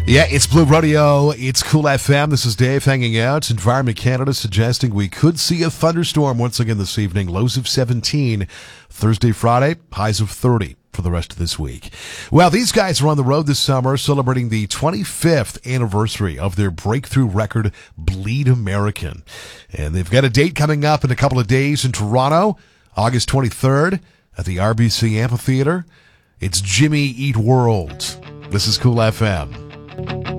Yeah, it's Blue Radio. It's Cool FM. This is Dave hanging out. Environment Canada suggesting we could see a thunderstorm once again this evening. Lows of 17 Thursday, Friday, highs of 30 for the rest of this week. Well, these guys are on the road this summer celebrating the 25th anniversary of their breakthrough record, Bleed American. And they've got a date coming up in a couple of days in Toronto, August 23rd at the RBC Amphitheater. It's Jimmy Eat World. This is Cool FM.